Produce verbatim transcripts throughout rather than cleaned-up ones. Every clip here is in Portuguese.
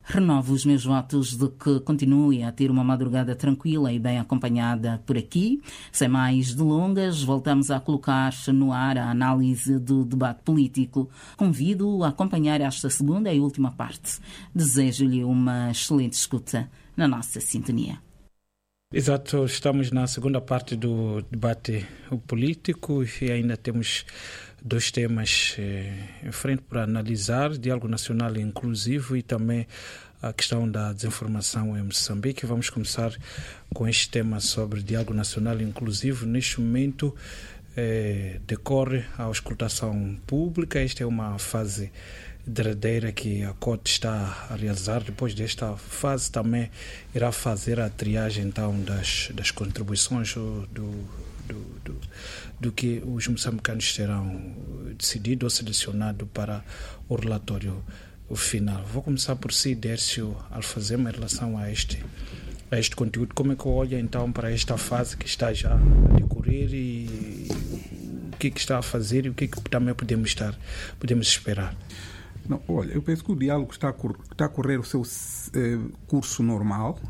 Renovo os meus votos de que continue a ter uma madrugada tranquila e bem acompanhada por aqui. Sem mais delongas, voltamos a colocar no ar a análise do debate político. Convido a acompanhar esta segunda e última parte. Desejo-lhe uma excelente escuta na nossa sintonia. Exato, estamos na segunda parte do debate político e ainda temos dois temas eh, em frente para analisar: diálogo nacional inclusivo e também a questão da desinformação em Moçambique. Vamos começar com este tema sobre diálogo nacional inclusivo. Neste momento eh, decorre a auscultação pública. Esta é uma fase derradeira que a C O T está a realizar. Depois desta fase também irá fazer a triagem então das, das contribuições do, do, do, do que os moçambicanos terão decidido ou selecionado para o relatório final. Vou começar por si, Dércio Alfazema, em relação a este, a este conteúdo. Como é que olha então para esta fase que está já a decorrer e o que, é que está a fazer e o que, é que também podemos, estar, podemos esperar? Não, olha, eu penso que o diálogo está a, cor- está a correr o seu eh, curso normal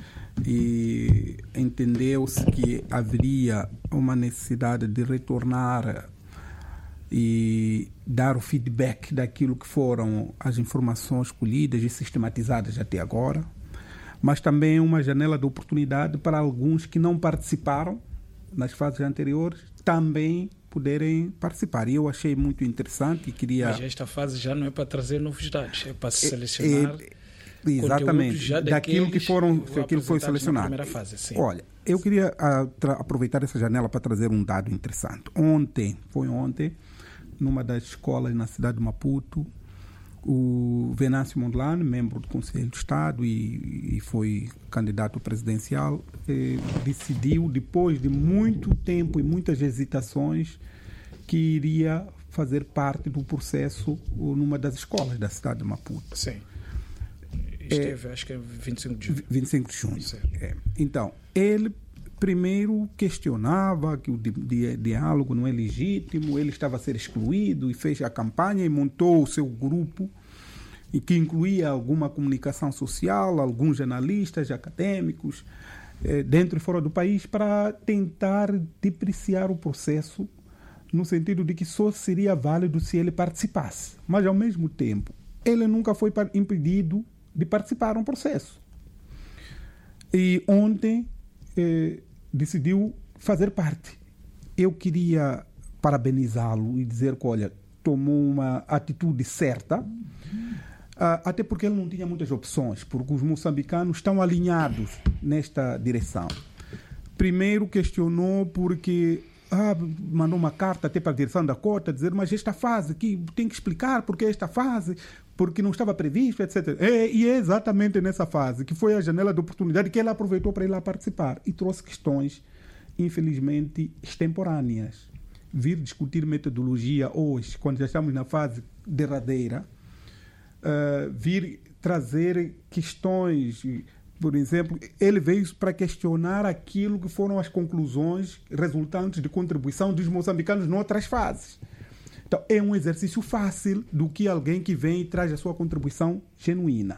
e entendeu-se que haveria uma necessidade de retornar e dar o feedback daquilo que foram as informações colhidas e sistematizadas até agora, mas também uma janela de oportunidade para alguns que não participaram nas fases anteriores também poderem participar. E eu achei muito interessante e queria... Mas esta fase já não é para trazer novos dados, é para selecionar é, é, exatamente, já daquilo que foram aquilo foi selecionado. Fase, sim. Olha, eu queria a, tra, aproveitar essa janela para trazer um dado interessante. Ontem, foi ontem, numa das escolas na cidade de Maputo, o Venâncio Mondlane, membro do Conselho de Estado e, e foi candidato presidencial, eh, decidiu, depois de muito tempo e muitas hesitações, que iria fazer parte do processo numa das escolas da cidade de Maputo. Sim. Esteve, é, acho que é vinte e cinco de junho. vinte e cinco de junho. É. Então, ele primeiro questionava que o di- di- diálogo não é legítimo, ele estava a ser excluído e fez a campanha e montou o seu grupo, e que incluía alguma comunicação social, alguns jornalistas, acadêmicos, eh, dentro e fora do país, para tentar depreciar o processo, no sentido de que só seria válido se ele participasse. Mas, ao mesmo tempo, ele nunca foi par- impedido de participar no processo. E ontem eh, decidiu fazer parte. Eu queria parabenizá-lo e dizer que, olha, tomou uma atitude certa, uh, até porque ele não tinha muitas opções, porque os moçambicanos estão alinhados nesta direção. Primeiro questionou porque ah, mandou uma carta até para a direção da Cota, dizer, mas esta fase aqui tem que explicar porque esta fase, porque não estava previsto, etcétera. É, e é exatamente nessa fase que foi a janela de oportunidade que ele aproveitou para ir lá participar e trouxe questões, infelizmente, extemporâneas. Vir discutir metodologia hoje, quando já estamos na fase derradeira, uh, vir trazer questões, por exemplo, ele veio para questionar aquilo que foram as conclusões resultantes de contribuição dos moçambicanos noutras fases. Então, é um exercício fácil do que alguém que vem e traz a sua contribuição genuína.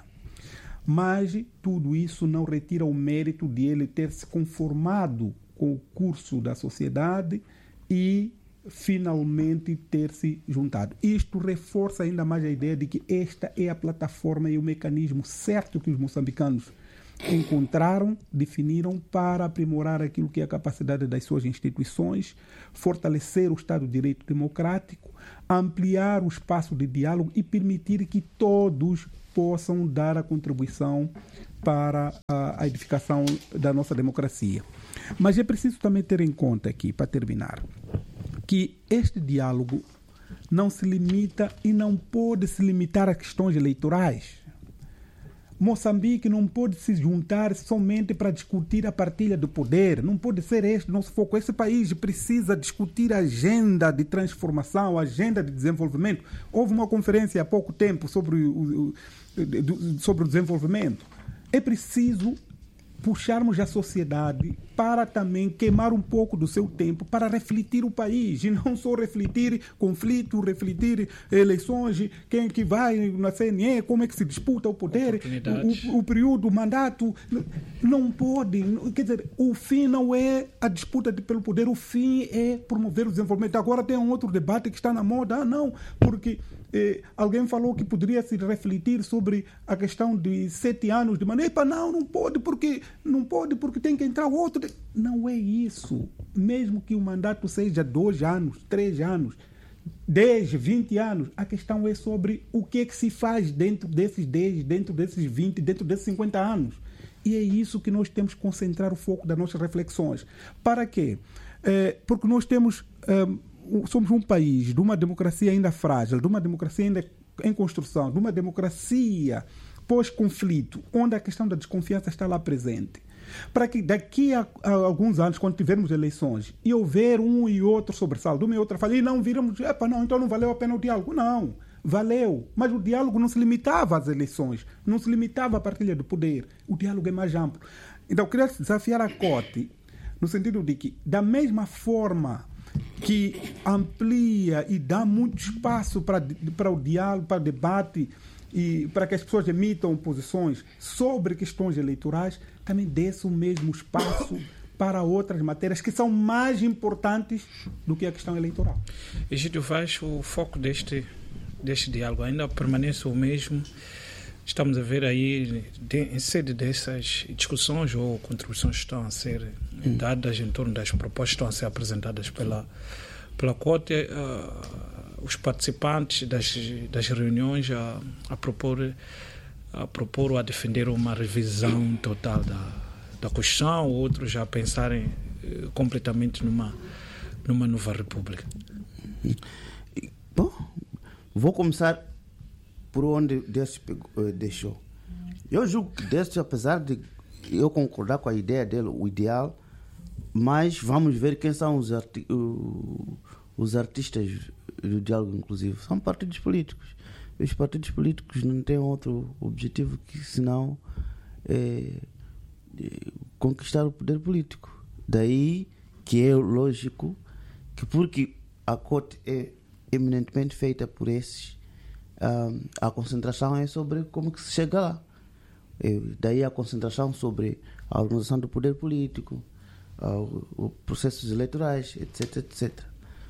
Mas tudo isso não retira o mérito de ele ter se conformado com o curso da sociedade e finalmente ter se juntado. Isto reforça ainda mais a ideia de que esta é a plataforma e o mecanismo certo que os moçambicanos encontraram, definiram para aprimorar aquilo que é a capacidade das suas instituições, fortalecer o Estado de Direito Democrático, ampliar o espaço de diálogo e permitir que todos possam dar a contribuição para a edificação da nossa democracia. Mas é preciso também ter em conta aqui, para terminar, que este diálogo não se limita e não pode se limitar a questões eleitorais. Moçambique não pode se juntar somente para discutir a partilha do poder. Não pode ser este nosso foco. Esse país precisa discutir a agenda de transformação, a agenda de desenvolvimento. Houve uma conferência há pouco tempo sobre o, sobre o desenvolvimento. É preciso puxarmos a sociedade para também queimar um pouco do seu tempo para refletir o país, e não só refletir conflito, refletir eleições, quem que vai na C N E, como é que se disputa o poder, o, o período, o mandato. Não pode, quer dizer, o fim não é a disputa de, pelo poder, o fim é promover o desenvolvimento. Agora tem um outro debate que está na moda, ah, não, porque eh, alguém falou que poderia se refletir sobre a questão de sete anos de maneira, não, não pode, porque não pode, porque tem que entrar outro. Não é isso. Mesmo que o mandato seja dois anos, três anos, dez, vinte anos, a questão é sobre o que é que se faz dentro desses dez, dentro desses vinte, dentro desses cinquenta anos. E é isso que nós temos que concentrar o foco das nossas reflexões. Para quê? É, porque nós temos, um, somos um país de uma democracia ainda frágil, de uma democracia ainda em construção, de uma democracia pós-conflito, onde a questão da desconfiança está lá presente. Para que daqui a, a alguns anos, quando tivermos eleições, e houver um e outro sobressalto, uma e outra falha, e não viramos, epa, não, então não valeu a pena o diálogo. Não, valeu. Mas o diálogo não se limitava às eleições, não se limitava à partilha do poder. O diálogo é mais amplo. Então, eu queria desafiar a Cote, no sentido de que, da mesma forma que amplia e dá muito espaço para, para o diálogo, para o debate, e para que as pessoas emitam posições sobre questões eleitorais, também desse o mesmo espaço para outras matérias que são mais importantes do que a questão eleitoral. Egídio Vaz, o foco deste, deste diálogo ainda permanece o mesmo. Estamos a ver aí, de, em sede dessas discussões ou contribuições que estão a ser dadas em torno das propostas que estão a ser apresentadas pela, pela Cote, uh, os participantes das, das reuniões a, a, propor, a propor ou a defender uma revisão total da, da Constituição, outros já pensarem uh, completamente numa, numa nova república. Bom, vou começar por onde Décio deixou. Eu julgo que Décio, apesar de eu concordar com a ideia dele, o ideal, mas vamos ver quem são os, arti- os artistas do diálogo inclusivo. São partidos políticos. E os partidos políticos não têm outro objetivo que senão é, é, conquistar o poder político. Daí que é lógico que, porque a Cote é eminentemente feita por esses, Um, a concentração é sobre como que se chega lá. É, daí a concentração sobre a organização do poder político, os processos eleitorais, etc, etcétera.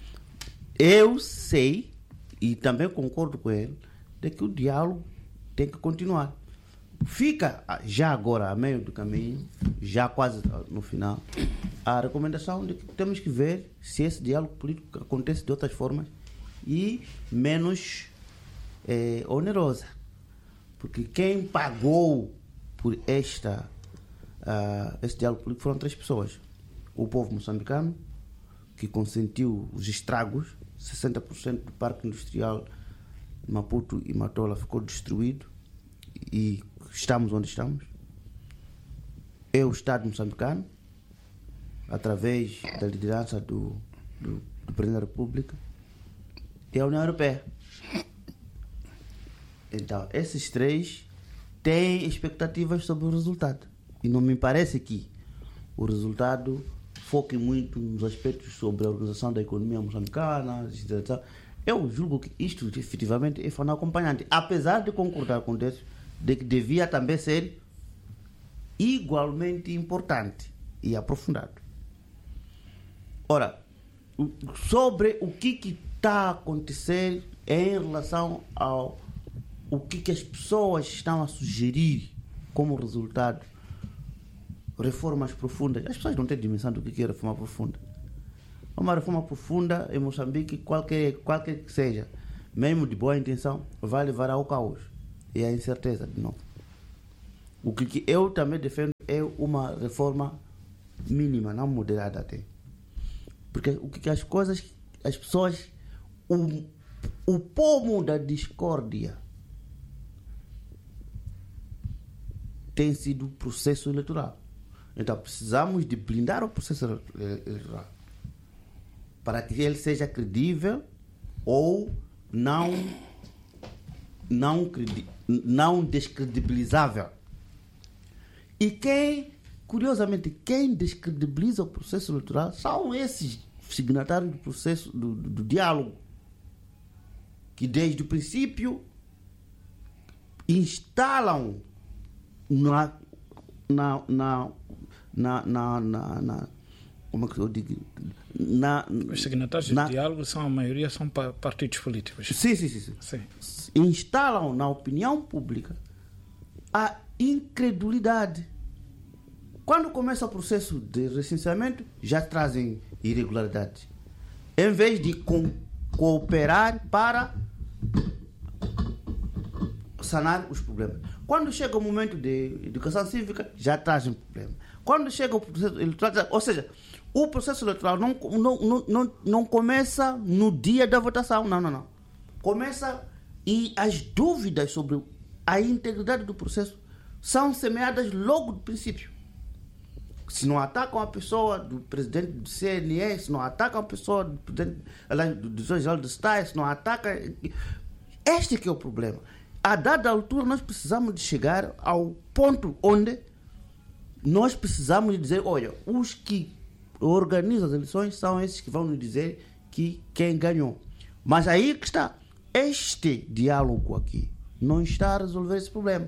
Eu sei, e também concordo com ele, de que o diálogo tem que continuar. Fica já agora, a meio do caminho, já quase no final, a recomendação de que temos que ver se esse diálogo político acontece de outras formas e menos É, onerosa, porque quem pagou por esta uh, este diálogo político foram três pessoas: o povo moçambicano, que consentiu os estragos, sessenta por cento do parque industrial de Maputo e Matola ficou destruído e estamos onde estamos. É o Estado moçambicano, através da liderança do, do, do Presidente da República, e a União Europeia. Então, esses três têm expectativas sobre o resultado. E não me parece que o resultado foque muito nos aspectos sobre a organização da economia moçambicana, etcétera. Eu julgo que isto, efetivamente, é fator acompanhante. Apesar de concordar com isso, de que devia também ser igualmente importante e aprofundado. Ora, sobre o que está a acontecer em relação ao o que, que as pessoas estão a sugerir como resultado, reformas profundas. As pessoas não têm dimensão do que é reforma profunda. Uma reforma profunda em Moçambique, qualquer, qualquer que seja, mesmo de boa intenção, vai levar ao caos e à incerteza de novo. O que, que eu também defendo é uma reforma mínima, não moderada até. Porque o que, que as coisas, as pessoas, o, o pomo da discórdia tem sido o processo eleitoral. Então precisamos de blindar o processo eleitoral para que ele seja credível ou não, não, não descredibilizável. E quem curiosamente, quem descredibiliza o processo eleitoral são esses signatários do processo do, do, do diálogo, que desde o princípio instalam na na na na, na, na, na como é que eu digo? Na, Os signatários na, de diálogo são, a maioria são partidos políticos. Sim, sim, sim, sim. sim. Instalam na opinião pública a incredulidade. Quando começa o processo de recenseamento, já trazem irregularidades. Em vez de co- cooperar para sanar os problemas. Quando chega o momento de educação cívica, já trazem problema. Quando chega o processo eleitoral, ou seja, o processo eleitoral não, não, não, não, não começa no dia da votação, não, não, não. Começa e as dúvidas sobre a integridade do processo são semeadas logo do princípio. Se não atacam a pessoa do presidente do C N E, se não atacam a pessoa do presidente do diretor-geral do Estado, se não atacam... Este que é o problema. A dada altura, nós precisamos de chegar ao ponto onde nós precisamos de dizer, olha, os que organizam as eleições são esses que vão nos dizer que quem ganhou. Mas aí que está. Este diálogo aqui não está a resolver esse problema.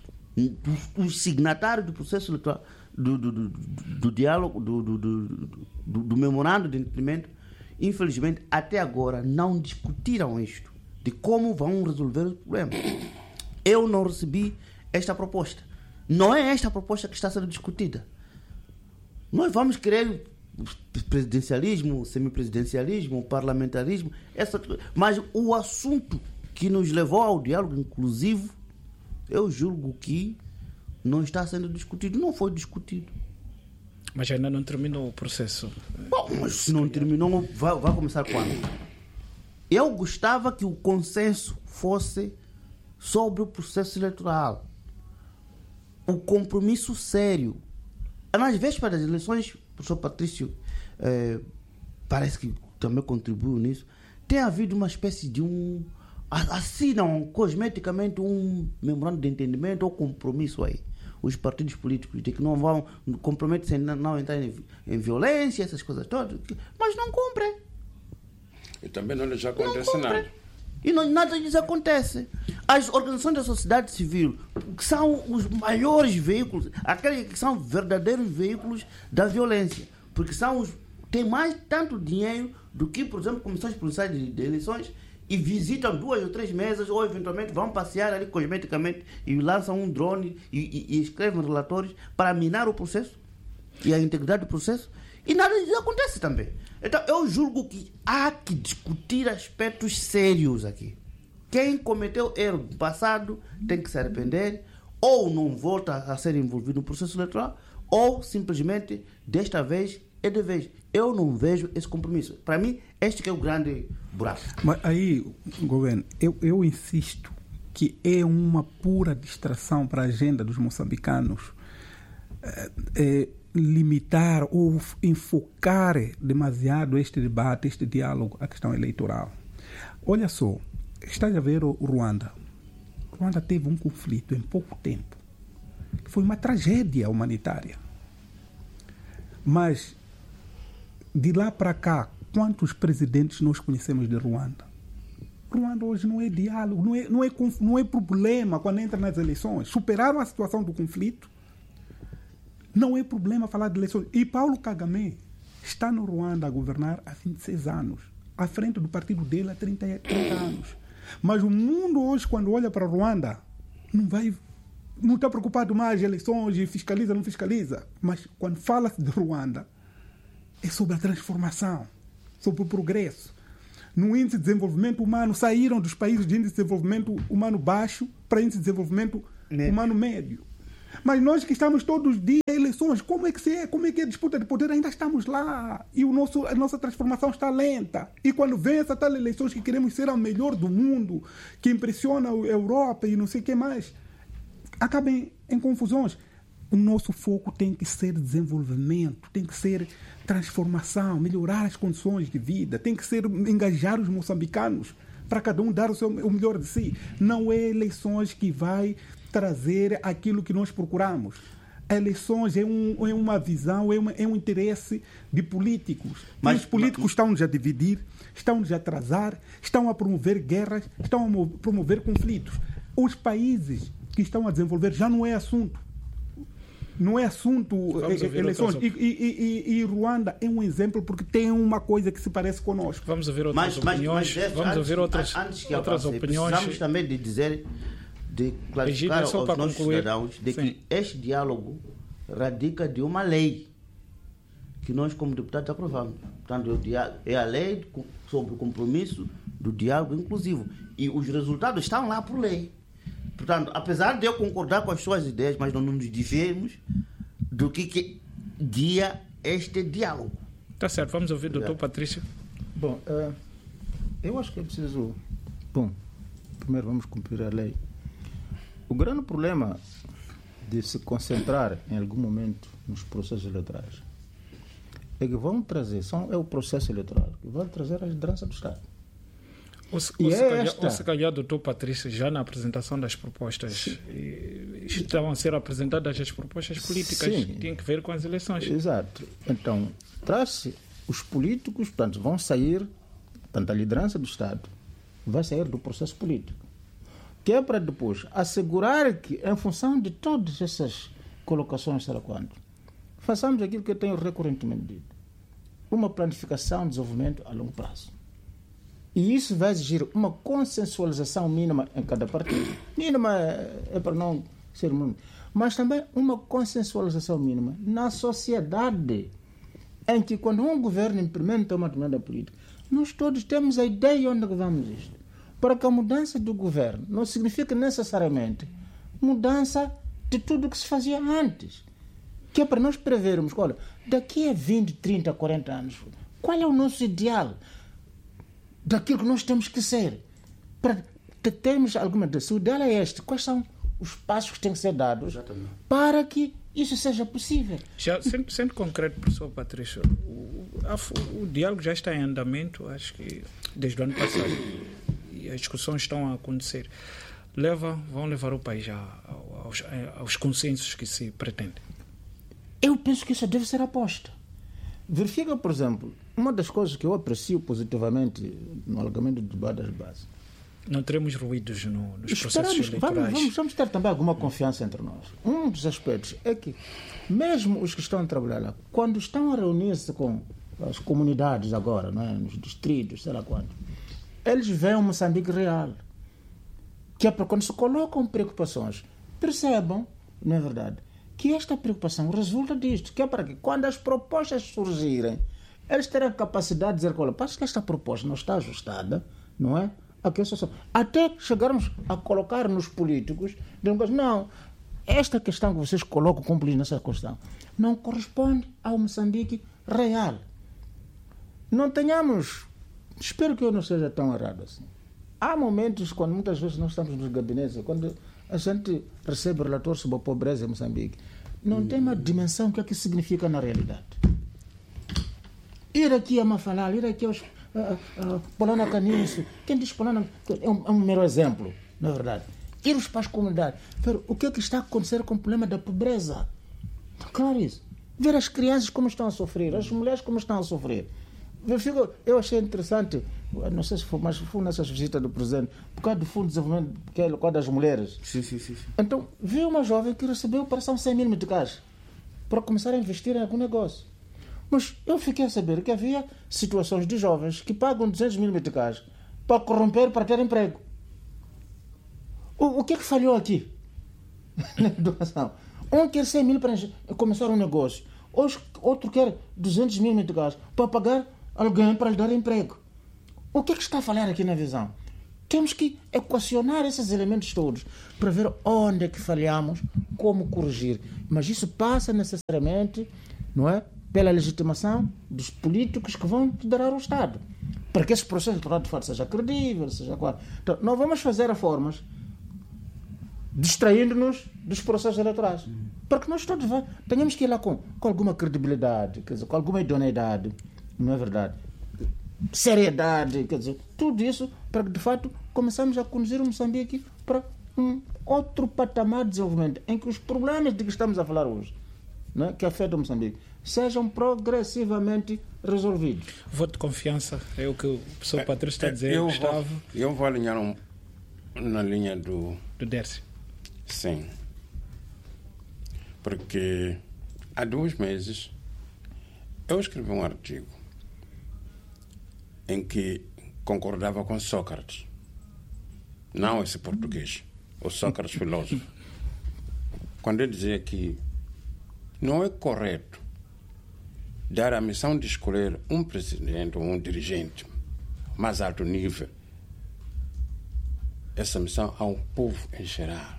Os signatários do processo eleitoral, do, do, do, do diálogo, do, do, do, do, do memorando de entendimento, infelizmente, até agora não discutiram isto, de como vão resolver o problema. Eu não recebi esta proposta. Não é esta proposta que está sendo discutida. Nós vamos querer presidencialismo, semipresidencialismo, parlamentarismo, essa, mas o assunto que nos levou ao diálogo inclusivo, eu julgo que não está sendo discutido, não foi discutido. Mas ainda não terminou o processo. Bom, mas se não terminou, vai, vai começar quando? Eu gostava que o consenso fosse sobre o processo eleitoral. O compromisso sério. Nas vésperas das eleições, o professor Patrício eh, parece que também contribuiu nisso, tem havido uma espécie de um... assinam cosmeticamente um memorando de entendimento ou compromisso aí. Os partidos políticos de que não vão comprometer-se em não entrar em, em violência, essas coisas todas, mas não cumprem. E também não lhes acontece nada. E não, nada lhes acontece. As organizações da sociedade civil, que são os maiores veículos, aqueles que são verdadeiros veículos da violência, porque são os, têm mais tanto dinheiro do que, por exemplo, comissões policiais de, de eleições, e visitam duas ou três mesas, ou eventualmente vão passear ali cosmeticamente e lançam um drone e, e, e escrevem relatórios para minar o processo e a integridade do processo, e nada disso acontece também. Então eu julgo que há que discutir aspectos sérios aqui. Quem cometeu erro no passado tem que se arrepender, ou não volta a ser envolvido no processo eleitoral, ou simplesmente desta vez é de vez. Eu não vejo esse compromisso. Para mim, este que é o grande buraco. Mas aí, governo, eu, eu insisto que é uma pura distração para a agenda dos moçambicanos é, é, limitar ou enfocar demasiado este debate, este diálogo, a questão eleitoral. Olha só, está a ver o Ruanda. O Ruanda teve um conflito em pouco tempo. Foi uma tragédia humanitária. Mas de lá para cá, quantos presidentes nós conhecemos de Ruanda? Ruanda hoje não é diálogo, não é, não é, não é problema quando entra nas eleições. Superaram a situação do conflito. Não é problema falar de eleições. E Paulo Kagame está no Ruanda a governar há vinte e seis anos. À frente do partido dele há trinta, trinta anos. Mas o mundo hoje, quando olha para Ruanda, não vai... não está preocupado mais em eleições, fiscaliza, não fiscaliza. Mas quando fala-se de Ruanda, é sobre a transformação, sobre o progresso. No índice de desenvolvimento humano, saíram dos países de índice de desenvolvimento humano baixo para índice de desenvolvimento médio. humano médio. Mas nós que estamos todos os dias em eleições, como é que se é? Como é que é a disputa de poder? Ainda estamos lá. E o nosso, a nossa transformação está lenta. E quando vem essa tal eleições que queremos ser a melhor do mundo, que impressiona a Europa e não sei o que mais, acabem em confusões. O nosso foco tem que ser desenvolvimento, tem que ser transformação, melhorar as condições de vida, tem que ser engajar os moçambicanos para cada um dar o, seu, o melhor de si. Não é eleições que vai trazer aquilo que nós procuramos. eleições é, um, é uma visão, é, uma, é um interesse de políticos. Mas, os políticos mas, estão-nos a dividir, estão-nos a atrasar, estão a promover guerras, estão a promover conflitos. Os países que estão a desenvolver já não é assunto. Não é assunto é, eleições. E, e, e, e Ruanda é um exemplo porque tem uma coisa que se parece conosco. Vamos ouvir outras mas, opiniões. Mas, mas Vamos antes, ouvir outras, antes que outras avance, opiniões. Precisamos também de dizer, de clarificar aos nossos concluir. cidadãos de Sim. que este diálogo radica de uma lei que nós, como deputados, aprovamos. Portanto, é a lei sobre o compromisso do diálogo inclusivo. E os resultados estão lá por lei. Portanto, apesar de eu concordar com as suas ideias, mas não nos divermos do que, que guia este diálogo. Está certo, vamos ouvir o doutor Patrício. Bom, uh, eu acho que é preciso... Bom, primeiro vamos cumprir a lei. O grande problema de se concentrar em algum momento nos processos eleitorais é que vão trazer, são, é o processo eleitoral que vai trazer a liderança do Estado. Ou se, ou, se calhar, ou se calhar, doutor Patrício, já na apresentação das propostas, estavam a ser apresentadas as propostas políticas que têm que ver com as eleições. Exato. Então, traz-se os políticos, portanto, vão sair, portanto, a liderança do Estado vai sair do processo político, que é para depois assegurar que, em função de todas essas colocações, será quando, façamos aquilo que eu tenho recorrentemente dito, uma planificação de desenvolvimento a longo prazo. E isso vai exigir uma consensualização mínima em cada partido. Mínima é para não ser muito, mas também uma consensualização mínima na sociedade, em que quando um governo implementa uma determinada política, nós todos temos a ideia onde vamos isto. Para que a mudança do governo não signifique necessariamente mudança de tudo o que se fazia antes. Que é para nós prevermos, olha, daqui a vinte, trinta, quarenta anos, qual é o nosso ideal? Daquilo que nós temos que ser. Para termos alguma dúvida, o ideal é este. Quais são os passos que têm que ser dados Exatamente. Para que isso seja possível? Já, sendo, sendo concreto, professor Patrício, o, a, o diálogo já está em andamento, acho que desde o ano passado, e as discussões estão a acontecer. Leva, vão levar o país a, aos, aos consensos que se pretende? Eu penso que isso deve ser aposta. Verifica, por exemplo, uma das coisas que eu aprecio positivamente no alargamento do debate das bases. Não teremos ruídos no, nos Esperamos, processos eleitorais. Vamos, vamos, vamos ter também alguma confiança entre nós. Um dos aspectos é que, mesmo os que estão a trabalhar lá, quando estão a reunir-se com as comunidades agora, não é? Nos distritos, sei lá quanto, eles veem o Moçambique real. Que é para quando se colocam preocupações, percebam, não é verdade, que esta preocupação resulta disto, que é para que quando as propostas surgirem, eles terão a capacidade de dizer, olha, parece que esta proposta não está ajustada, não é? Até chegarmos a colocar nos políticos, não, esta questão que vocês colocam como política nessa questão não corresponde ao Moçambique real. Não tenhamos, espero que eu não seja tão errado assim. Há momentos quando muitas vezes nós estamos nos gabinetes, quando a gente recebe relatórios sobre a pobreza em Moçambique, não hum. tem uma dimensão do que é que significa na realidade. Ir aqui a Mafalal, ir aqui aos uh, uh, Polana Caniço, quem diz Polana é um, é um mero exemplo, não é verdade? Ir para as comunidades, ver o que é que está a acontecer com o problema da pobreza. Claro isso. Ver as crianças como estão a sofrer, as mulheres como estão a sofrer. Eu achei interessante, não sei se foi, mas foi nessas visitas do presidente, por causa do Fundo de Desenvolvimento, que é por causa das mulheres. Sim, sim, sim. Então, vi uma jovem que recebeu operação cem mil meticais para começar a investir em algum negócio. Mas eu fiquei a saber que havia situações de jovens que pagam duzentos mil meticais para corromper, para ter emprego. O, o que é que falhou aqui na educação? Um quer cem mil para começar um negócio, outro quer duzentos mil meticais para pagar alguém para lhe dar emprego. O que é que está a falhar aqui na visão? Temos que equacionar esses elementos todos para ver onde é que falhamos, como corrigir. Mas isso passa necessariamente, não é, pela legitimação dos políticos que vão liderar o Estado. Para que esse processo eleitoral de fato seja credível, seja qual. Então, não vamos fazer reformas distraindo-nos dos processos eleitorais. Para que nós todos vamos, tenhamos que ir lá com, com alguma credibilidade, quer dizer, com alguma idoneidade, não é verdade? Seriedade, quer dizer, tudo isso para que de fato começamos a conduzir o Moçambique para um outro patamar de desenvolvimento em que os problemas de que estamos a falar hoje né, que afetam Moçambique sejam progressivamente resolvidos. Voto de confiança é o que o professor Patrício está a dizer, eu Gustavo. Vou, eu vou alinhar um, na linha do... Do Dércio. Sim. Porque há dois meses eu escrevi um artigo em que concordava com Sócrates. Não esse português, o Sócrates filósofo. Quando ele dizia que não é correto dar a missão de escolher um presidente ou um dirigente mais alto nível, essa missão ao povo em geral.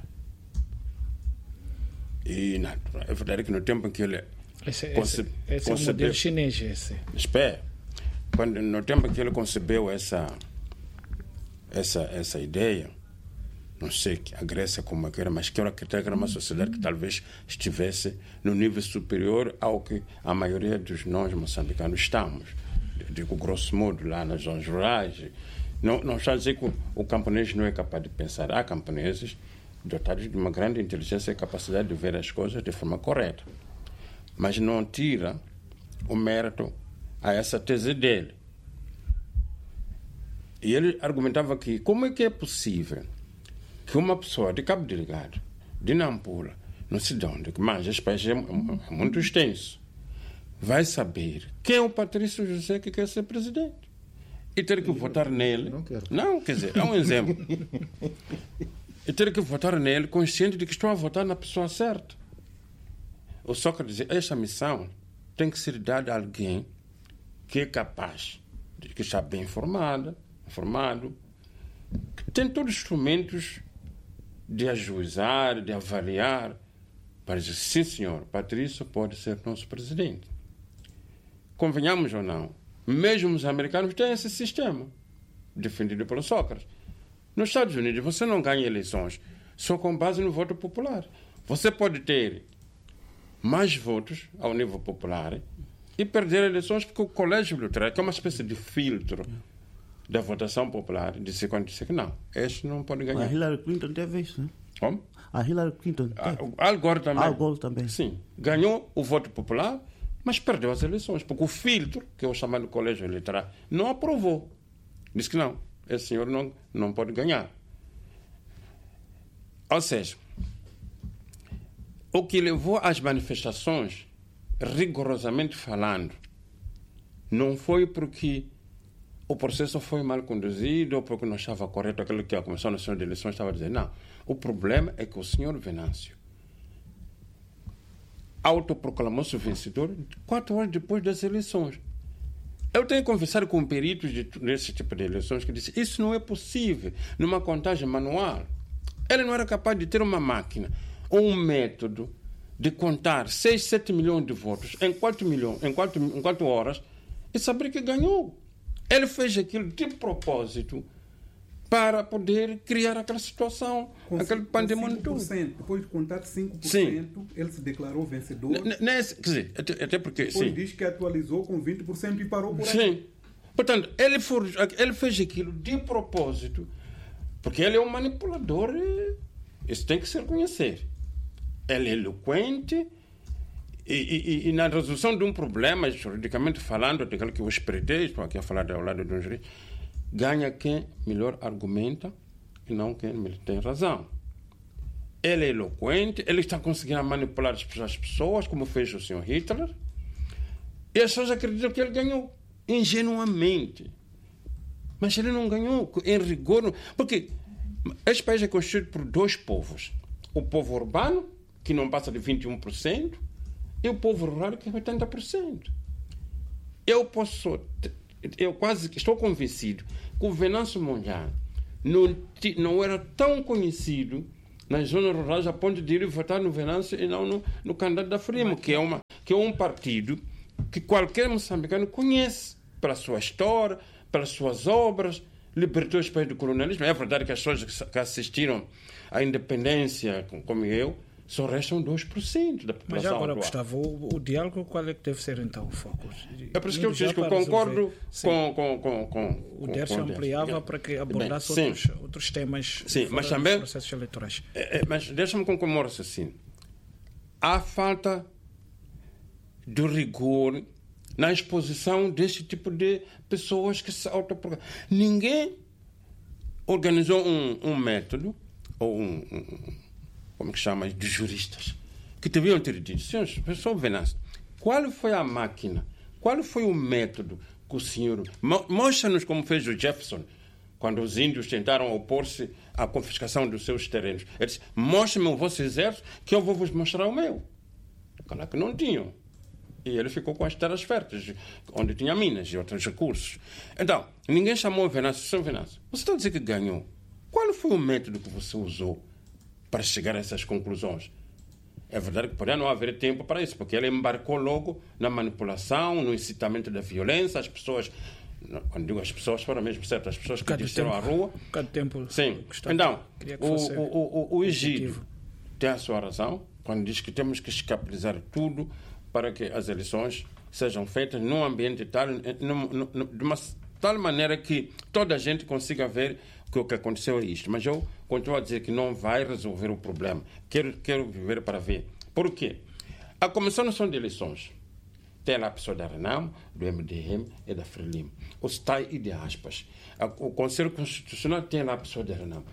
E natural, é verdade que no tempo em que ele Esse, conce, esse, esse concebeu, é o modelo chinês, esse. Espera, quando, no tempo em que ele concebeu essa, essa, essa ideia, não sei que a Grécia como é que era, mas que era, que era uma sociedade que talvez estivesse no nível superior ao que a maioria dos nós moçambicanos estamos. Digo, grosso modo, lá nas zonas rurais. Não, não está a dizer que o, o camponês não é capaz de pensar. Há camponeses dotados de uma grande inteligência e capacidade de ver as coisas de forma correta. Mas não tira o mérito a essa tese dele. E ele argumentava que como é que é possível que uma pessoa de Cabo Delgado, de Nampula, não sei de onde, mas esse país é muito extenso, vai saber quem é o Patrício José que quer ser presidente e ter que Eu votar nele. Não quero. Não, quer dizer, é um exemplo. E ter que votar nele consciente de que estou a votar na pessoa certa. O Sócrates dizia, esta missão tem que ser dada a alguém que é capaz, de, que está bem informada, informado, que tem todos os instrumentos de ajuizar, de avaliar, para dizer, sim senhor, Patrício pode ser nosso presidente. Convenhamos ou não, mesmo os americanos têm esse sistema, defendido pelo Sócrates. Nos Estados Unidos, você não ganha eleições só com base no voto popular. Você pode ter mais votos ao nível popular e perder eleições porque o colégio eleitoral, que é uma espécie de filtro da votação popular, disse quando disse que não, este não pode ganhar. A Hillary Clinton teve isso, né? Como? A Hillary Clinton teve. Al Gore também. Al Gore também. Sim. Ganhou o voto popular, mas perdeu as eleições, porque o filtro, que é o chamado colégio eleitoral, não aprovou. Disse que não, esse senhor não, não pode ganhar. Ou seja, o que levou às manifestações, rigorosamente falando, não foi porque o processo foi mal conduzido ou porque não estava correto aquilo que a Comissão Nacional de Eleições estava dizendo. Não. O problema é que o senhor Venâncio autoproclamou-se vencedor quatro horas depois das eleições. Eu tenho conversado com peritos de, desse tipo de eleições que dizem isso não é possível numa contagem manual. Ele não era capaz de ter uma máquina ou um método de contar seis, sete milhões de votos em quatro milhões, em quatro, em quatro horas e saber que ganhou. Ele fez aquilo de propósito para poder criar aquela situação, com aquele pandemônio todo. Depois de contar cinco por cento, sim, ele se declarou vencedor. N nesse, quer dizer, até, até porque... Depois sim, diz que atualizou com vinte por cento e parou por aí. Sim. Portanto, ele, for, ele fez aquilo de propósito, porque ele é um manipulador, isso tem que se reconhecer. Ele é eloquente e, e, e na resolução de um problema, juridicamente falando, daquilo que eu espreitei, estou aqui a falar ao lado de um juiz, ganha quem melhor argumenta e não quem tem razão. Ele é eloquente, ele está conseguindo manipular as pessoas, como fez o senhor Hitler, e as pessoas acreditam que ele ganhou, ingenuamente. Mas ele não ganhou, em rigor, porque este país é constituído por dois povos. O povo urbano, que não passa de vinte e um por cento, e o povo rural, que é oitenta por cento. Eu posso... Eu quase estou convencido que o Venâncio Mondlane não, não era tão conhecido nas zonas rurais a ponto de ir votar no Venâncio e não no, no candidato da Frimo, que é, uma, que é um partido que qualquer moçambicano conhece pela sua história, pelas suas obras, libertou os países do colonialismo. É verdade que as pessoas que assistiram à independência, como eu, só restam dois por cento da população. Mas agora, atual. Gustavo, o, o diálogo, qual é que deve ser então o foco? É por isso que eu disse que eu concordo com, com, com, com... O Dércio ampliava para que abordasse Bem, outros, outros temas sim, fora mas também, processos eleitorais. É, é, mas deixa-me concordar assim. Há falta do rigor na exposição deste tipo de pessoas que se autoproclamam. Ninguém organizou um, um método, ou um, um, como que chama, de juristas, que deviam ter dito, senhores, pessoal Venâncio, qual foi a máquina, qual foi o método que o senhor... Mostra-nos como fez o Jefferson, quando os índios tentaram opor-se à confiscação dos seus terrenos. Ele disse, mostre-me o vosso exército que eu vou vos mostrar o meu. Claro que não tinham. E ele ficou com as terras férteis, onde tinha minas e outros recursos. Então, ninguém chamou o Venâncio. Senhor Venâncio, você está a dizer que ganhou. Qual foi o método que você usou para chegar a essas conclusões? É verdade que poderia não haver tempo para isso, porque ele embarcou logo na manipulação, no incitamento da violência. As pessoas, quando digo as pessoas, foram mesmo certas pessoas que desceram à rua. Cada tempo. Sim. Então, o, o, o, o Egídio tem a sua razão quando diz que temos que escapulizar tudo para que as eleições sejam feitas num ambiente tal, num, num, de uma tal maneira que toda a gente consiga ver que o que aconteceu é isto. Mas eu continuo a dizer que não vai resolver o problema. Quero, quero viver para ver. Por quê? A Comissão Nacional de Eleições tem lá a pessoa da Renamo, do M D M e da Frelimo. O S T A I e de aspas. O Conselho Constitucional tem lá a pessoa da Renamo.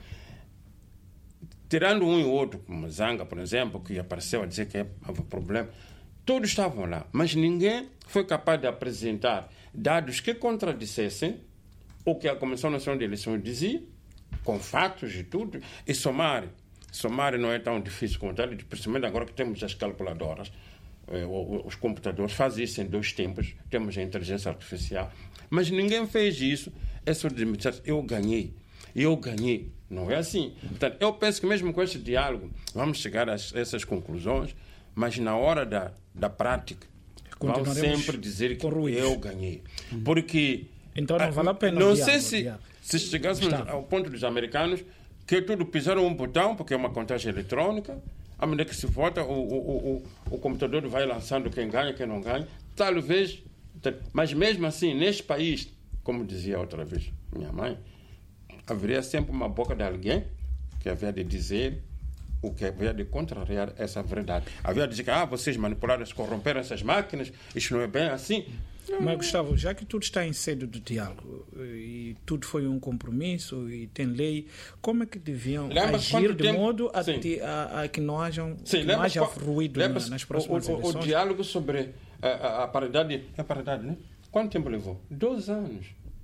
Tirando um e outro, como Zanga, por exemplo, que apareceu a dizer que havia problema, todos estavam lá, mas ninguém foi capaz de apresentar dados que contradissessem o que a Comissão Nacional de Eleições dizia, com fatos e tudo, e somar. Somar não é tão difícil como tal, principalmente agora que temos as calculadoras, eh, os computadores fazem isso em dois tempos, temos a inteligência artificial, mas ninguém fez isso, é só dizer, eu ganhei, eu ganhei. Não é assim. Portanto, eu penso que mesmo com este diálogo vamos chegar a essas conclusões, mas na hora da, da prática vamos sempre dizer que eu ganhei. Porque então não vale a pena. Não diálogo, sei se, se chegássemos ao ponto dos americanos, que tudo pisaram um botão, porque é uma contagem eletrônica, à medida que se vota, o, o, o, o computador vai lançando quem ganha, quem não ganha. Talvez, mas mesmo assim, neste país, como dizia outra vez minha mãe, haveria sempre uma boca de alguém que havia de dizer o que havia de contrariar essa verdade. Havia de dizer que ah, vocês manipularam, corromperam essas máquinas, isso não é bem assim. Mas, Gustavo, já que tudo está em sede do diálogo e tudo foi um compromisso e tem lei, como é que deviam lembra agir de tempo? modo a, te, a, a que não, hajam, Sim, que não haja qual, ruído na, nas próximas o, o, eleições? O diálogo sobre a, a, a paridade, a paridade, né? Quanto tempo levou? Dois anos.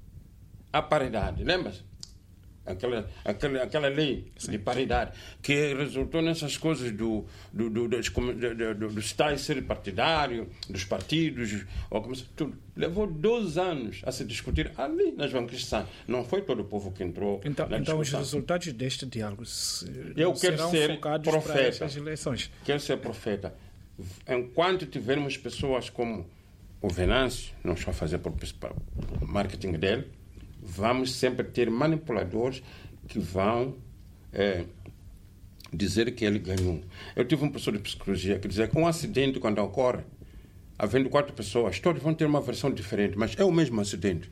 A paridade, lembra-se? Aquela, aquela, aquela lei Sim. de paridade que resultou nessas coisas do, do, do, do, do, do, do Estado ser partidário, dos partidos, ou como, tudo. Levou dois anos a se discutir ali nas bancadas de Sá. Não foi todo o povo que entrou então, na então discussão. Os resultados deste diálogo se, Eu quero serão ser focados profeta. para essas eleições. Quero ser profeta. Enquanto tivermos pessoas como o Venâncio, não estou a fazer por, por marketing dele, vamos sempre ter manipuladores que vão é, dizer que ele ganhou. Eu tive um professor de psicologia que dizia que um acidente, quando ocorre, havendo quatro pessoas, todos vão ter uma versão diferente, mas é o mesmo acidente.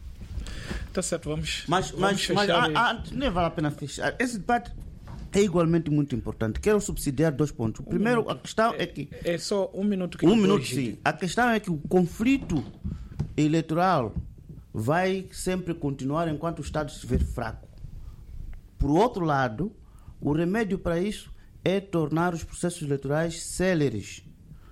Está certo, vamos. Mas, vamos mas, mas a, a, nem vale a pena fechar. Esse debate é igualmente muito importante. Quero subsidiar dois pontos. O primeiro, um a questão é, é que. É só um minuto que Um minuto, sim. A questão é que o conflito eleitoral vai sempre continuar enquanto o Estado estiver fraco. Por outro lado, o remédio para isso é tornar os processos eleitorais céleres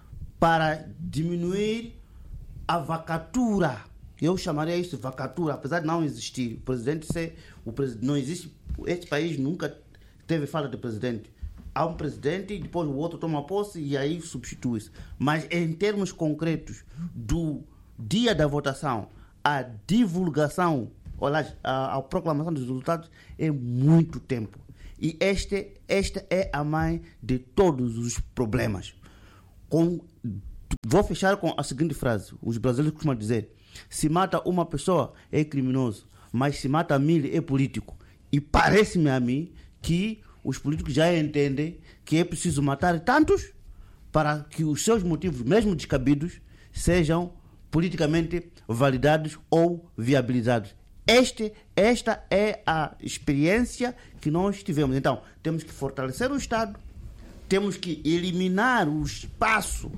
para diminuir a vacatura. Eu chamaria isso de vacatura, apesar de não existir. O presidente ser, o presidente, não existe. Este país nunca teve falta de presidente. Há um presidente e depois o outro toma posse e aí substitui-se. Mas em termos concretos do dia da votação, a divulgação, ou a, a, a proclamação dos resultados é muito tempo. E este, esta é a mãe de todos os problemas. Com, vou fechar com a seguinte frase. Os brasileiros costumam dizer: se mata uma pessoa é criminoso, mas se mata mil é político. E parece-me a mim que os políticos já entendem que é preciso matar tantos para que os seus motivos, mesmo descabidos, sejam politicamente validados ou viabilizados. Este, esta é a experiência que nós tivemos. Então, temos que fortalecer o Estado, temos que eliminar o espaço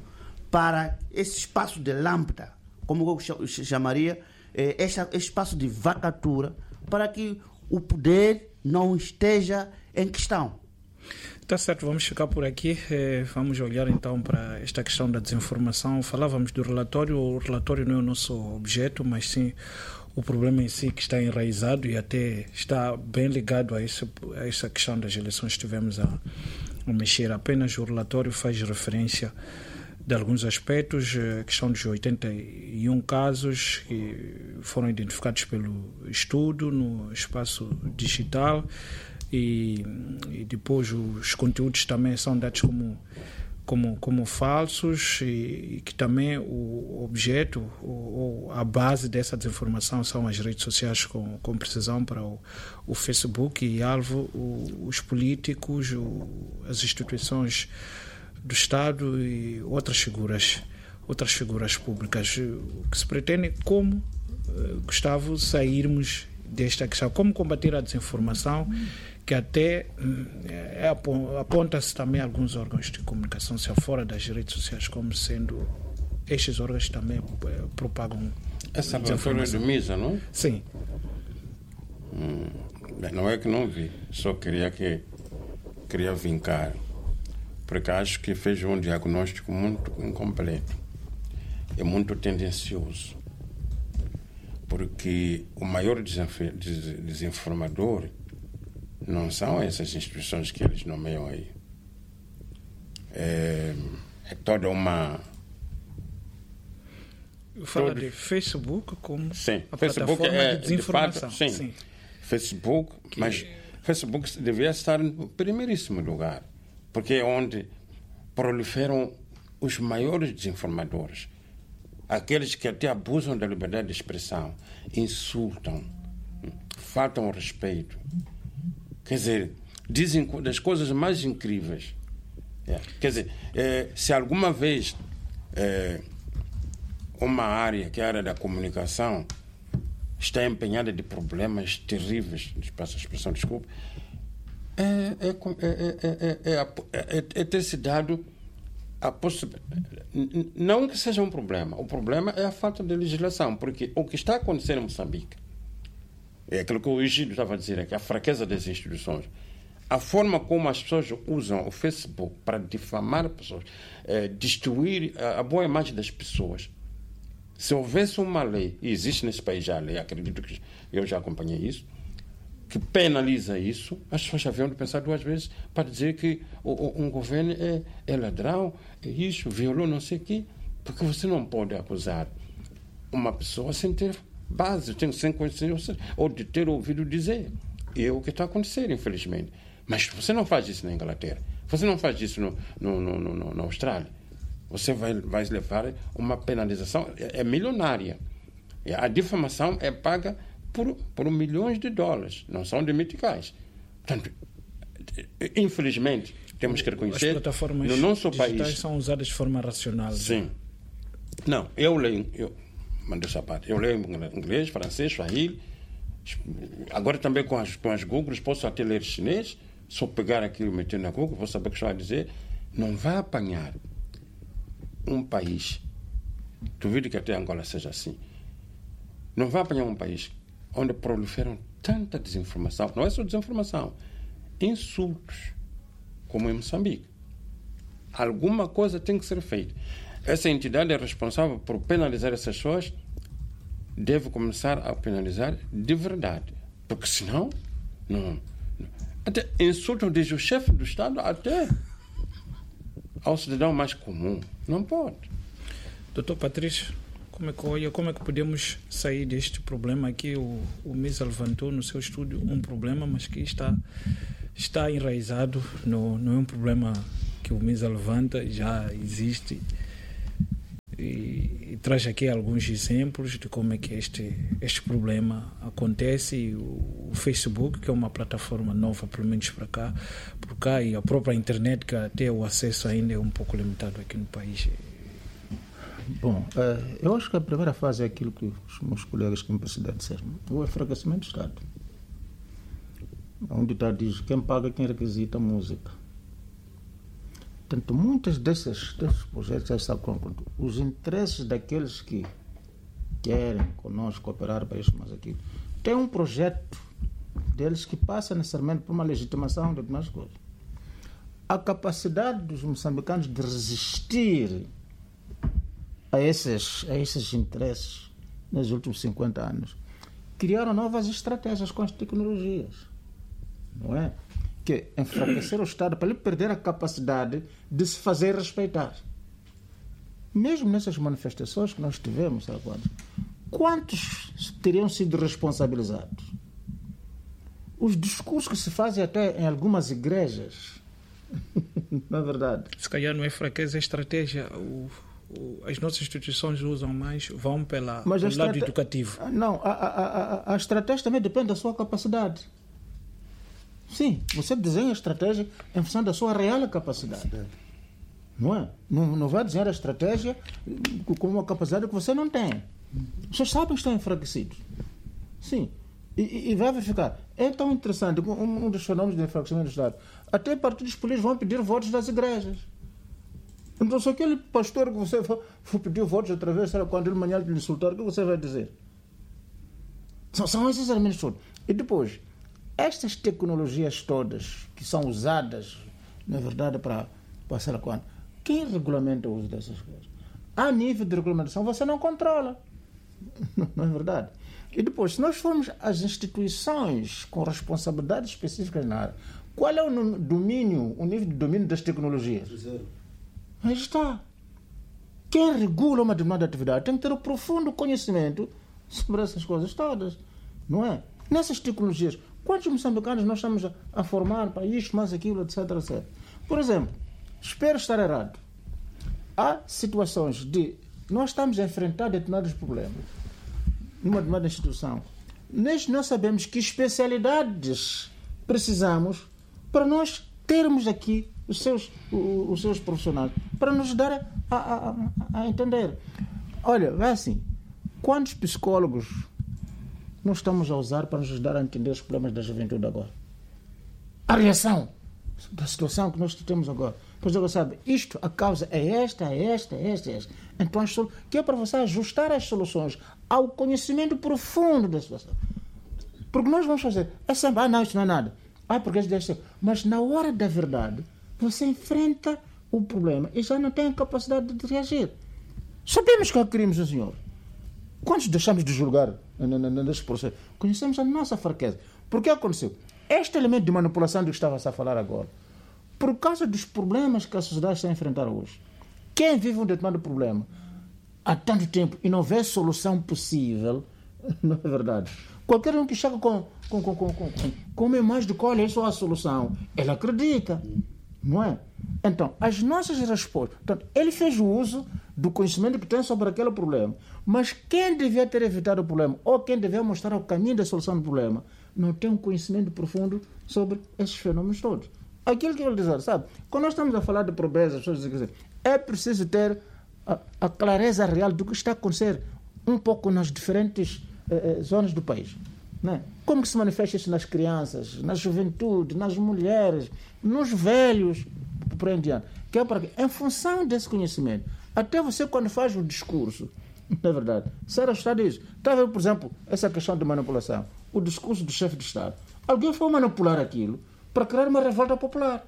para esse espaço de lâmpada, como eu chamaria, esse espaço de vacatura, para que o poder não esteja em questão. Tá certo, vamos ficar por aqui. Eh, vamos olhar então para esta questão da desinformação. Falávamos do relatório. O relatório não é o nosso objeto, mas sim o problema em si que está enraizado e até está bem ligado a, esse, a essa questão das eleições que tivemos a, a mexer. Apenas o relatório faz referência de alguns aspectos, a questão dos oitenta e um casos que foram identificados pelo estudo no espaço digital. E, e depois os conteúdos também são dados como, como, como falsos e, e que também o objeto ou, ou a base dessa desinformação são as redes sociais com, com precisão para o, o Facebook e alvo o, os políticos, o, as instituições do Estado e outras figuras, outras figuras públicas. O que se pretende é como, Gustavo, sairmos desta questão, como combater a desinformação, que até é, aponta-se também alguns órgãos de comunicação fora das redes sociais como sendo estes órgãos também é, propagam essa relatório do MISA, não? Sim. Hum, não é que não vi, só queria que queria vincar, porque acho que fez um diagnóstico muito incompleto e muito tendencioso, porque o maior desinformador não são essas instituições que eles nomeiam aí. É, é toda uma... Fala todo... de Facebook como sim, a Facebook plataforma é, de desinformação. De fato, sim. sim. Facebook, que... mas Facebook devia estar no primeiríssimo lugar, porque é onde proliferam os maiores desinformadores. Aqueles que até abusam da liberdade de expressão, insultam, faltam ao respeito. Quer dizer, dizem das coisas mais incríveis. É. Quer dizer, é, se alguma vez é, uma área, que é a área da comunicação, está empenhada de problemas terríveis, passo a expressão, desculpa, é, é, é, é, é, é ter se dado a possibilidade. Não que seja um problema. O problema é a falta de legislação, porque o que está acontecendo em Moçambique é aquilo que o Egídio estava a dizer, é que a fraqueza das instituições, a forma como as pessoas usam o Facebook para difamar pessoas, é, destruir a, a boa imagem das pessoas. Se houvesse uma lei, e existe nesse país já a lei, acredito que eu já acompanhei isso, que penaliza isso, as pessoas já haviam de pensar duas vezes para dizer que o, o, um governo é, é ladrão, é isso, violou não sei o quê, porque você não pode acusar uma pessoa sem ter base, sem conhecer, ou de ter ouvido dizer. E é o que está acontecendo, infelizmente. Mas você não faz isso na Inglaterra, você não faz isso no, no, no, no, na Austrália. Você vai, vai levar uma penalização, é, é milionária. A difamação é paga por, por milhões de dólares, não são de meticais. Portanto, infelizmente, temos que reconhecer, as plataformas no nosso digitais país são usadas de forma racional. Sim. Não, eu leio, eu, mandei essa parte, eu leio inglês, francês, swahili, agora também com as, com as Googles posso até ler chinês, só pegar aquilo e meter na Google, vou saber o que está a dizer. Não vai apanhar um país, duvido que até Angola seja assim, não vai apanhar um país onde proliferam tanta desinformação, não é só desinformação, insultos, como em Moçambique. Alguma coisa tem que ser feita. Essa entidade é responsável por penalizar essas pessoas, deve começar a penalizar de verdade, porque senão não, não. Até insultam desde o chefe do Estado até ao cidadão mais comum. Não pode. Doutor Patrício, como é que olha, como é que podemos sair deste problema aqui? O, o MISA levantou no seu estúdio um problema, mas que está, está enraizado, no, não é um problema que o MISA levanta, já existe. E, e traz aqui alguns exemplos de como é que este, este problema acontece. E o, o Facebook, que é uma plataforma nova, pelo menos para cá, por cá, e a própria internet, que até o acesso ainda é um pouco limitado aqui no país. Bom, eu acho que a primeira fase é aquilo que os meus colegas que me precedem disseram, o enfraquecimento do Estado. Onde está diz quem paga, quem requisita a música. Portanto, muitos desses, desses projetos já estão concluídos. Os interesses daqueles que querem conosco cooperar para isso, mas aquilo, tem um projeto deles que passa necessariamente por uma legitimação de algumas coisas. A capacidade dos moçambicanos de resistir a esses, a esses interesses nos últimos cinquenta anos criaram novas estratégias com as tecnologias, não é? Que enfraquecer o Estado para ele perder a capacidade de se fazer respeitar. Mesmo nessas manifestações que nós tivemos, sabe quantos? Quantos teriam sido responsabilizados? Os discursos que se fazem até em algumas igrejas, na verdade. Se calhar não é fraqueza, é estratégia. O, o, as nossas instituições usam mais, vão pela, Mas pelo estrate... lado educativo. Não, a, a, a, a estratégia também depende da sua capacidade. Sim, você desenha a estratégia em função da sua real capacidade. Não é? Não, não vai desenhar a estratégia com uma capacidade que você não tem. Vocês sabem que estão enfraquecidos. Sim. E, e vai verificar. É tão interessante, um, um dos fenômenos de enfraquecimento do Estado. Até partidos políticos vão pedir votos das igrejas. Então, se aquele pastor que você for, for pedir votos outra vez, será quando ele amanhã lhe insultar, o que você vai dizer? São, são esses elementos todos. E depois, estas tecnologias todas que são usadas, na verdade, para passar a quando? Quem regulamenta o uso dessas coisas? A nível de regulamentação, você não controla. Não é verdade? E depois, se nós formos às instituições com responsabilidades específicas na área, qual é o domínio, o nível de domínio das tecnologias? Zero. Aí está. Quem regula uma determinada atividade tem que ter um profundo conhecimento sobre essas coisas todas. Não é? Nessas tecnologias, quantos moçambicanos nós estamos a, a formar para isto, mais aquilo, etc, etcétera. Por exemplo, espero estar errado. Há situações de nós estamos a enfrentar determinados problemas numa determinada instituição. Nós não sabemos que especialidades precisamos para nós termos aqui os seus, os, os seus profissionais, para nos dar a, a, a entender. Olha, vai assim, quantos psicólogos nós estamos a usar para nos ajudar a entender os problemas da juventude agora? A reação da situação que nós temos agora. Pois agora sabe, isto, a causa é esta, é esta, é esta, é esta. Então, que é para você ajustar as soluções ao conhecimento profundo da situação. Porque nós vamos fazer, é sempre, ah não, isto não é nada. Ah, porque isso deve ser. Mas na hora da verdade, você enfrenta o problema e já não tem a capacidade de reagir. Sabemos que há crimes, senhor. Quantos deixamos de julgar neste processo? Conhecemos a nossa fraqueza. Por que aconteceu? Este elemento de manipulação do que estava a falar agora, por causa dos problemas que a sociedade está a enfrentar hoje, quem vive um determinado problema há tanto tempo e não vê solução possível, não é verdade? Qualquer um que chega com, com, com, com, com, com uma imagem de qual é só a solução, ele acredita, não é? Então, as nossas respostas... Portanto, ele fez o uso do conhecimento que tem sobre aquele problema, mas quem devia ter evitado o problema, ou quem devia mostrar o caminho da solução do problema, não tem um conhecimento profundo sobre esses fenômenos todos. Aquilo que eu vou dizer, sabe? Quando nós estamos a falar de pobreza, as pessoas dizem, é preciso ter a, a clareza real do que está a acontecer um pouco nas diferentes eh, zonas do país. Né? Como que se manifesta isso nas crianças, na juventude, nas mulheres, nos velhos, por aí em diante. Que é para quê? Em função desse conhecimento, até você quando faz o discurso, não é verdade, ser ajustado isso. Está a ver, por exemplo, essa questão de manipulação, o discurso do chefe de Estado. Alguém foi manipular aquilo para criar uma revolta popular.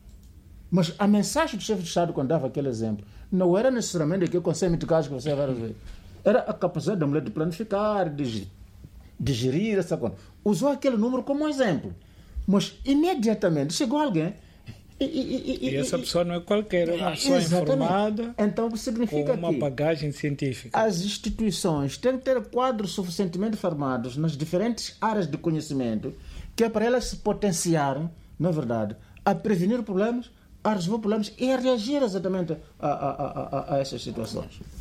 Mas a mensagem do chefe de Estado, quando dava aquele exemplo, não era necessariamente aquele conceito de casos que você vai ver. Era a capacidade da mulher de planificar, de, de gerir essa coisa. Usou aquele número como um exemplo. Mas imediatamente chegou alguém. E, e, e, e essa pessoa não é qualquer, é uma pessoa informada, então, que significa com uma que bagagem científica. As instituições têm que ter quadros suficientemente formados nas diferentes áreas de conhecimento, que é para elas se potenciarem, na verdade, a prevenir problemas, a resolver problemas e a reagir exatamente a, a, a, a, a essas situações.